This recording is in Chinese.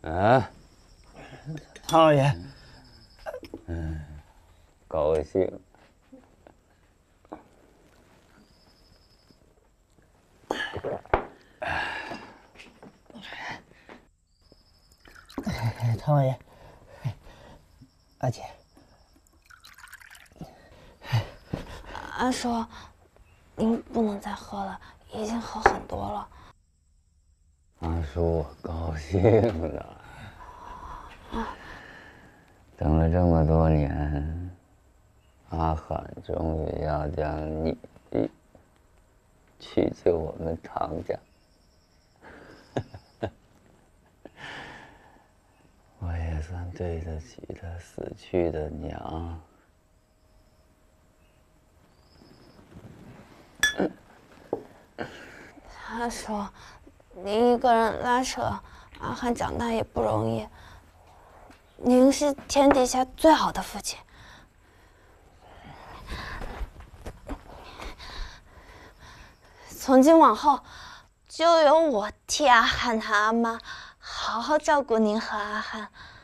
啊， 老爷， 高兴。 唐老爷，阿姐， 阿叔，您不能再喝了，已经喝很多了。 阿叔高兴了，等了这么多年，阿罕终于要将你娶进我们常家。我也算对得起他死去的娘。 阿叔，您一个人拉扯阿汉长大也不容易，您是天底下最好的父亲。从今往后，就由我替阿汉他阿妈好好照顾您和阿汉。